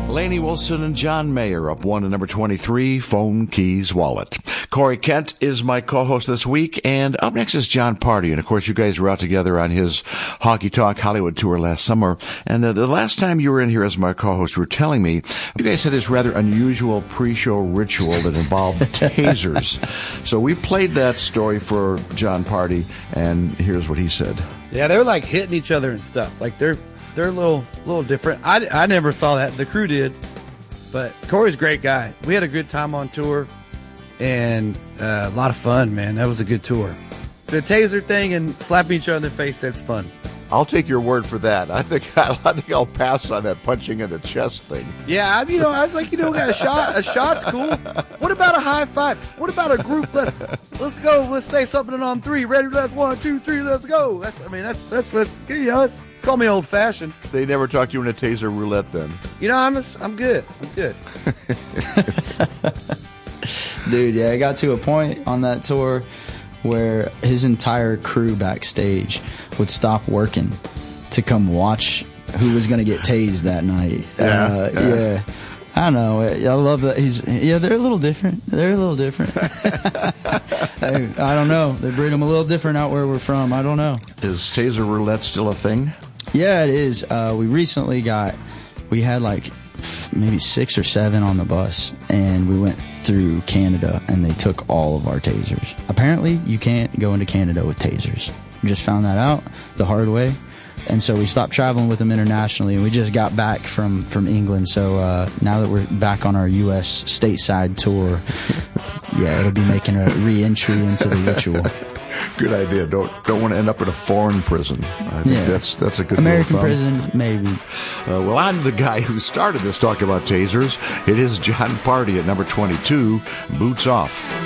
Lainey Wilson and John Mayer up 1 to number 23, Phone Keys Wallet. Corey Kent is my co-host this week, and up next is Jon Pardi. And of course, you guys were out together on his Honky Tonk Hollywood tour last summer. And the last time you were in here as my co-host, you were telling me you guys had this rather unusual pre-show ritual that involved tasers. So we played that story for Jon Pardi, and here's what he said. Yeah, they were like hitting each other and stuff. Like they're a little different. I never saw that. The crew did, but Corey's a great guy. We had a good time on tour, and a lot of fun, man. That was a good tour. The taser thing and slapping each other in the face, that's fun. I'll take your word for that. I think I'll pass on that punching in the chest thing. Yeah, I was like, a shot's cool. What about a high five? What about a group? Let's go. Let's say something on 3. Ready? Let's 1, 2, 3. Let's go. That's it's call me old fashioned. They never talked to you in a taser roulette then. I'm good. Dude, yeah, I got to a point on that tour where his entire crew backstage would stop working to come watch who was going to get tased that night. Yeah. I don't know. I love that. They're a little different. I don't know. They bring them a little different out where we're from. I don't know. Is taser roulette still a thing? Yeah, it is. We had like maybe 6 or 7 on the bus, and we went through Canada, and they took all of our tasers. Apparently, you can't go into Canada with tasers. We just found that out the hard way, and so we stopped traveling with them internationally, and we just got back from England, so now that we're back on our U.S. stateside tour, yeah, it'll be making a re-entry into the ritual. Good idea. Don't want to end up in a foreign prison. I think that's a good American prison, maybe. Well, I'm the guy who started this talk about tasers. It is Jon Pardi at number 22, Boots Off.